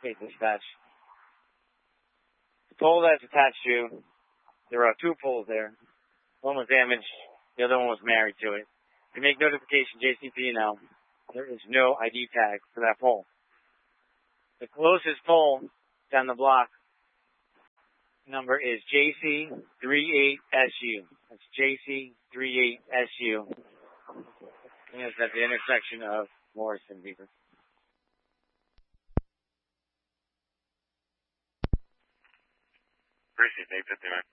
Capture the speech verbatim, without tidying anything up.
Okay, dispatch. The pole that's attached to, there are two poles there. One was damaged, the other one was married to it. We make notification J C P N L. There is no I D tag for that pole. The closest pole down the block number is J C thirty-eight S U. That's J C thirty-eight S U. And it's at the intersection of Morris and Beaver. Precinct eight fifty-nine.